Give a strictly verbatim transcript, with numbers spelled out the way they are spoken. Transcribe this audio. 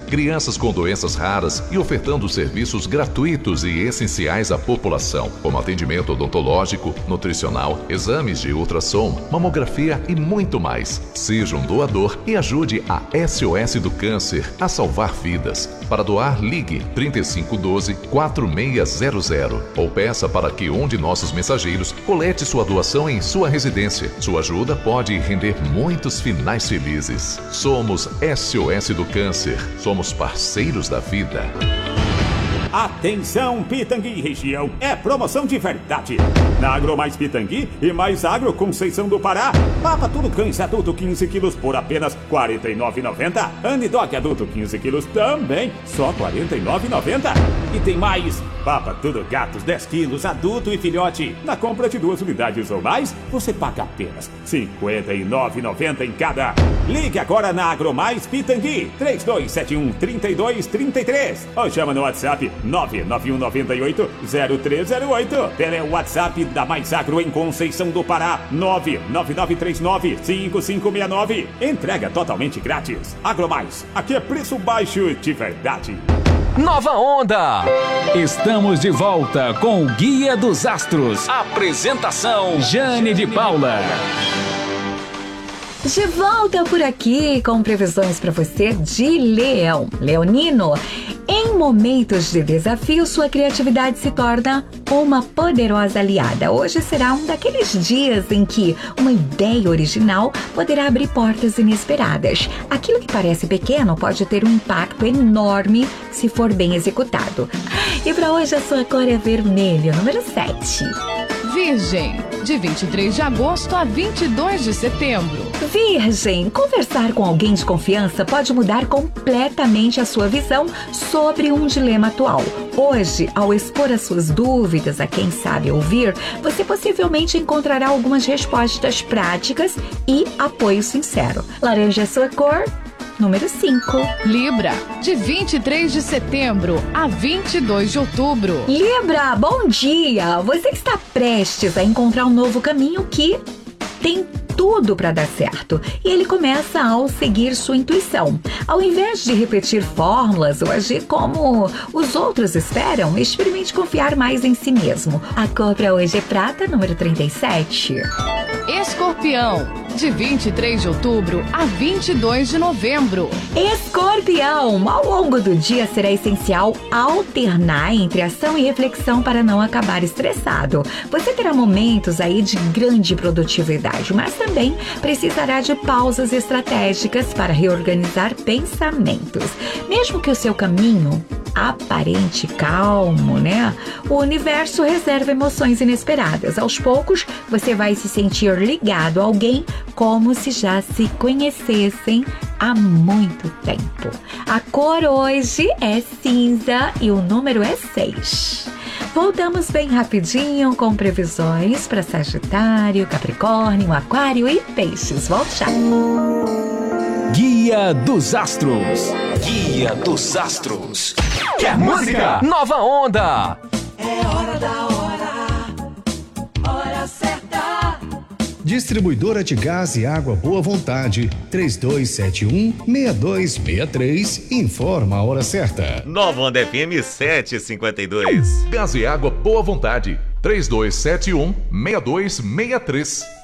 crianças com doenças raras e ofertando serviços gratuitos e essenciais à população, como atendimento odontológico, nutricional, exames de ultrassom, mamografia e muito mais. Seja um doador e ajude a S O S do Câncer a salvar vidas. Para doar, ligue trinta e cinco doze, quatro seis zero zero ou peça para que um de nossos mensageiros colete sua doação em sua residência. Sua ajuda pode render muitos finais felizes. Somos S O S do Câncer. Somos parceiros da vida. Atenção, Pitangui e região, é promoção de verdade. Na Agro Mais Pitangui e Mais Agro Conceição do Pará, papa tudo cães adulto quinze quilos por apenas quarenta e nove reais e noventa centavos. Anidog adulto quinze quilos também, só quarenta e nove reais e noventa centavos. E tem mais, papa tudo gatos dez quilos adulto e filhote. Na compra de duas unidades ou mais, você paga apenas cinquenta e nove reais e noventa centavos em cada. Ligue agora na Agro Mais Pitangui, três dois sete um, três dois três três ou chama no WhatsApp nove nove um nove oito, zero três zero oito. Pelo WhatsApp da Mais Agro em Conceição do Pará, nove nove nove três nove, cinco cinco seis nove. Entrega totalmente grátis. Agro Mais, aqui é preço baixo de verdade. Nova Onda. Estamos de volta com o Guia dos Astros. Apresentação Jane de Paula. De volta por aqui com previsões para você de Leão. Leonino, em momentos de desafio, sua criatividade se torna uma poderosa aliada. Hoje será um daqueles dias em que uma ideia original poderá abrir portas inesperadas. Aquilo que parece pequeno pode ter um impacto enorme se for bem executado. E para hoje a sua cor é vermelho, número sete. Virgem, de vinte e três de agosto a vinte e dois de setembro. Virgem, conversar com alguém de confiança pode mudar completamente a sua visão sobre um dilema atual. Hoje, ao expor as suas dúvidas a quem sabe ouvir, você possivelmente encontrará algumas respostas práticas e apoio sincero. Laranja é sua cor? Número cinco. Libra, de vinte e três de setembro a vinte e dois de outubro. Libra, bom dia! Você está prestes a encontrar um novo caminho que tem tudo para dar certo. E ele começa ao seguir sua intuição. Ao invés de repetir fórmulas ou agir como os outros esperam, experimente confiar mais em si mesmo. A cor para hoje é prata, número trinta e sete. Escorpião, de vinte e três de outubro a vinte e dois de novembro. Escorpião, ao longo do dia será essencial alternar entre ação e reflexão para não acabar estressado. Você terá momentos aí de grande produtividade, mas também precisará de pausas estratégicas para reorganizar pensamentos. Mesmo que o seu caminho aparente calmo, né? O universo reserva emoções inesperadas. Aos poucos, você vai se sentir ligado a alguém como se já se conhecessem há muito tempo. A cor hoje é cinza e o número é seis. Voltamos bem rapidinho com previsões para Sagitário, Capricórnio, Aquário e Peixes. Volte já. Guia dos Astros. Guia dos Astros. Quer música? Nova Onda. É hora da hora. Hora certa. Distribuidora de gás e água Boa Vontade, três dois sete um, seis dois seis três, informa a hora certa. Nova Onda F M sete cinquenta e dois. Gás e água Boa Vontade, três dois sete um, seis dois seis três.